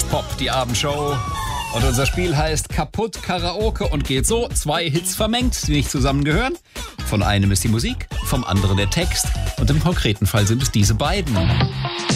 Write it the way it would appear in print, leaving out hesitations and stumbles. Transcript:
ist Pop, die Abendshow. Und unser Spiel heißt Kaputt Karaoke und geht so. 2 Hits vermengt, die nicht zusammengehören. Von einem ist die Musik, vom anderen der Text. Und im konkreten Fall sind es diese beiden.